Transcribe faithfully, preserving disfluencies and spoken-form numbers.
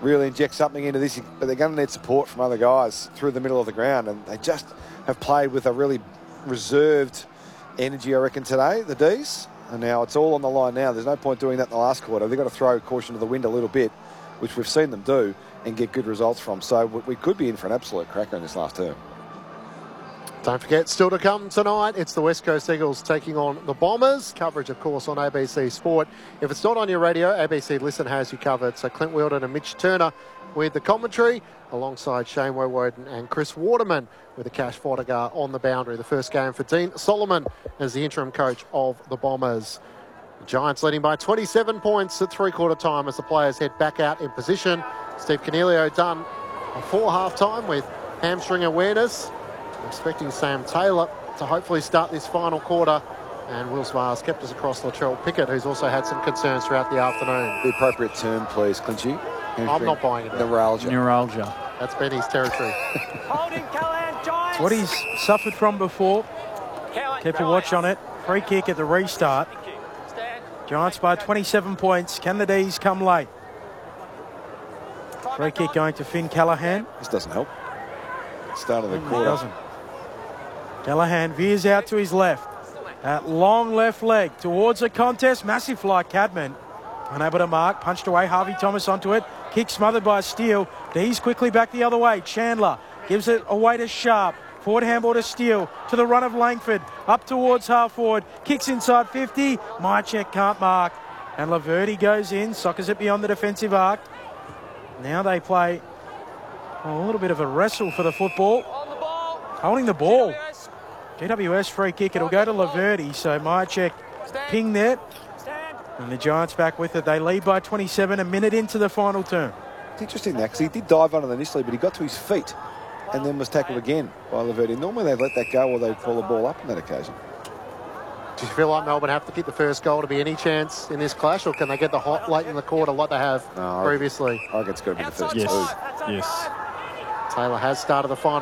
really inject something into this, but they're going to need support from other guys through the middle of the ground, and they just have played with a really reserved energy, I reckon, today, the D's. And now it's all on the line now. There's no point doing that in the last quarter. They've got to throw caution to the wind a little bit, which we've seen them do, and get good results from. So we could be in for an absolute cracker in this last term. Don't forget, still to come tonight, it's the West Coast Eagles taking on the Bombers. Coverage, of course, on A B C Sport. If it's not on your radio, A B C Listen has you covered. So Clint Wheeldon and Mitch Turner with the commentary, alongside Shane Woewodin and Chris Waterman with the Cash Fotigar on the boundary. The first game for Dean Solomon as the interim coach of the Bombers. The Giants leading by twenty-seven points at three-quarter time as the players head back out in position. Steve Cornelio done before half-time with hamstring awareness. Expecting Sam Taylor to hopefully start this final quarter. And Will Vars kept us across Latrell Pickett, who's also had some concerns throughout the afternoon. The appropriate term, please, Clinchy. I'm not buying it. Neuralgia. Neuralgia. That's been his territory. It's what he's suffered from before. Keep a watch on it. Free kick at the restart. Giants by twenty-seven points. Can the D's come late? Free kick going to Finn Callaghan. This doesn't help. Start of the Mm, quarter. Doesn't. Callaghan veers out to his left. That long left leg towards the contest. Massive fly, Cadman. Unable to mark. Punched away. Harvey Thomas onto it. Kick smothered by Steele. D's quickly back the other way. Chandler gives it away to Sharp. Forward handball to Steele. To the run of Langford. Up towards half forward. Kicks inside fifty. Mychek can't mark. And Laverty goes in. Soccers it beyond the defensive arc. Now they play oh, a little bit of a wrestle for the football. Holding the ball. G W S free kick. It'll go to Laverty. So Mychek ping there. And the Giants back with it. They lead by twenty-seven, a minute into the final term. It's interesting that, because he did dive on it initially, but he got to his feet and then was tackled again by Laverty. Normally they'd let that go or they'd pull the ball up on that occasion. Do you feel like Melbourne have to get the first goal to be any chance in this clash, or can they get the hot late in the quarter like they have no, previously? I reckon it's got to be the first yes. two. Yes. Taylor has started the final